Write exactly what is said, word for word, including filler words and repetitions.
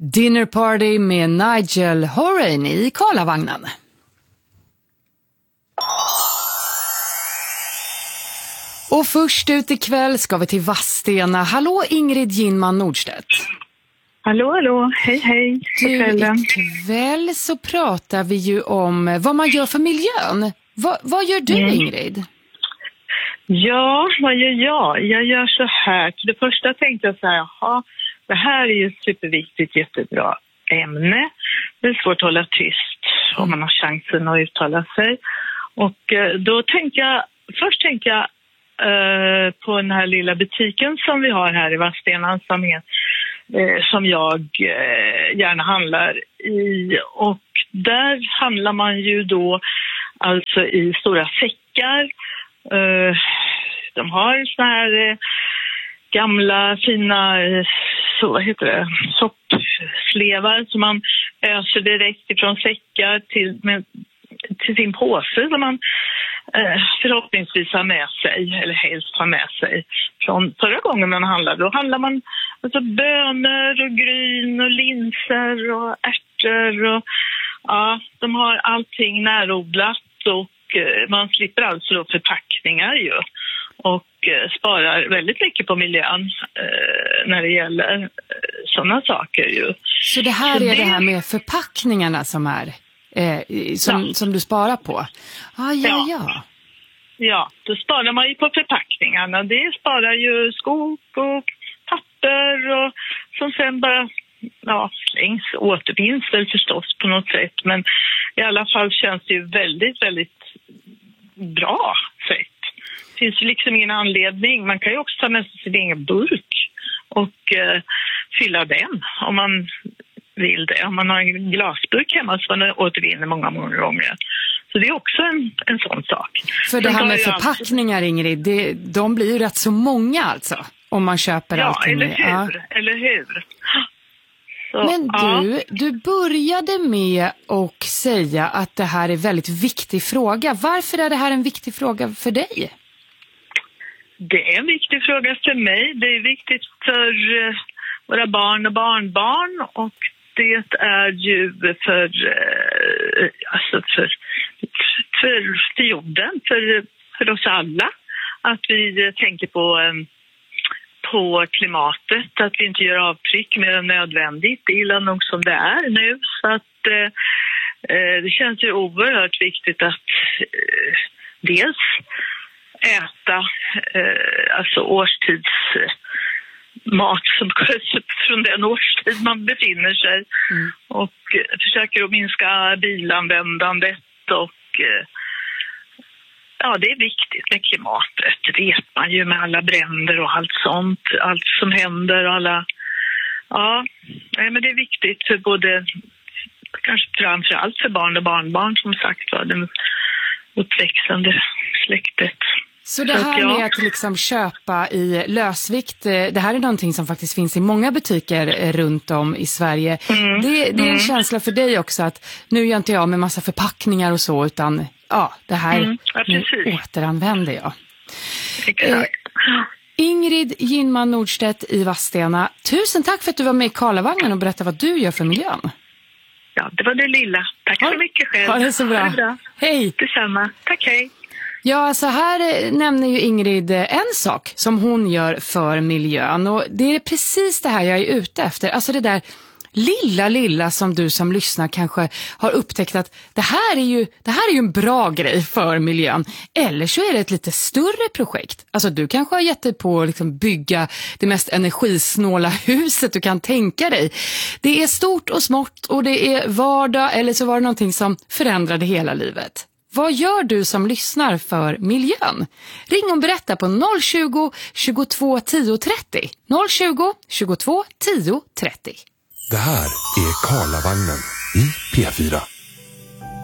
Dinner Party med Nigel Horan i Karlavagnen. Och först ut ikväll ska vi till Vadstena. Hallå Ingrid Ginman Nordstedt. Hallå, hallå. Hej, hej. Du, ikväll så pratar vi ju om vad man gör för miljön. Va, vad gör du, mm. Ingrid? Ja, vad gör jag? Jag gör så här. Till det första tänkte jag så här, jaha, det här är ju ett superviktigt, jättebra ämne. Det är svårt att hålla tyst om man har chansen att uttala sig. Och eh, då tänkte jag, först tänkte jag eh, på den här lilla butiken som vi har här i Vadstena som, är, eh, som jag eh, gärna handlar i. Och där handlar man ju då alltså i stora säckar. Eh, de har så här... Eh, gamla fina så vad heter det, soppslevar som man öser direkt ifrån säckar till, med, till sin påse som man eh, förhoppningsvis har med sig eller helst har med sig från förra gången man handlade. Då handlar man alltså bönor och gryn och linser och ärtor och ja, de har allting närodlat och eh, man slipper alltså då förpackningar ju. Och eh, sparar väldigt mycket på miljön eh, när det gäller eh, sådana saker ju. Så det här Så är det... det här med förpackningarna som är eh, som, ja. som du sparar på? Ah, ja, ja, ja. Ja, då sparar man ju på förpackningarna. Det sparar ju skog och papper och som sen bara ja, slängs, återvinns väl förstås på något sätt. Men i alla fall känns det ju väldigt, väldigt bra sätt. Det finns liksom ingen anledning. Man kan ju också ta med sig sin egen burk och eh, fylla den om man vill det. Om man har en glasburk hemma så man återvinner många, många gånger. Så det är också en, en sån sak. För det här med förpackningar, alltid... Ingrid, det, de blir ju rätt så många alltså. Om man köper ja, allting. Eller hur, ja, eller hur. Så, Men du, ja. du började med att säga att det här är en väldigt viktig fråga. Varför är det här en viktig fråga för dig? Det är en viktig fråga för mig. Det är viktigt för uh, våra barn och barnbarn. Och det är ju för, uh, alltså för, för, för jorden, för, för oss alla. Att vi uh, tänker på, um, på klimatet. Att vi inte gör avtryck mer än nödvändigt. Det är illa nog som det är nu. Så att uh, uh, det känns ju oerhört viktigt att uh, dels... äta eh, alltså årstidsmat eh, som körs upp från den årstid man befinner sig mm. och eh, försöker att minska bilanvändandet och eh, ja, det är viktigt med klimatet, det vet man ju med alla bränder och allt sånt, allt som händer och alla ja, nej, men det är viktigt för både kanske framförallt för barn och barnbarn som sagt var den uppväxande släktet. Så det här med att liksom köpa i lösvikt, det här är någonting som faktiskt finns i många butiker runt om i Sverige. Mm. Det, det är en mm. känsla för dig också att nu gör inte jag med massa förpackningar och så, utan ja, det här mm. ja, nu återanvänder jag. Exakt. Eh, Ingrid Ginman Nordstedt i Vadstena, tusen tack för att du var med i Karlavagnen och berättade vad du gör för miljön. Ja, det var det lilla. Tack ja. så mycket själv. Ha det så bra. Det bra. Hej. Detsamma. Tack, hej. Ja, så här nämner ju Ingrid en sak som hon gör för miljön. Och det är precis det här jag är ute efter. Alltså det där lilla, lilla som du som lyssnar kanske har upptäckt att det här är ju, det här är ju en bra grej för miljön. Eller så är det ett lite större projekt. Alltså du kanske har gett dig på att liksom bygga det mest energisnåla huset du kan tänka dig. Det är stort och smått och det är vardag, eller så var det någonting som förändrade hela livet. Vad gör du som lyssnar för miljön? Ring och berätta på noll tjugo, tjugotvå, tio, trettio. noll tjugo, tjugotvå, tio, trettio. Det här är Karlavagnen i P fyra.